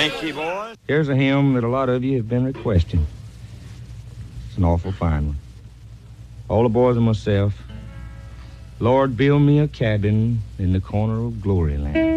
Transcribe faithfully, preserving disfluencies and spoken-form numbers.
Thank you, boys. Here's a hymn that a lot of you have been requesting. It's an awful fine one. All the boys and myself. Lord, build me a cabin in the corner of Glory Land.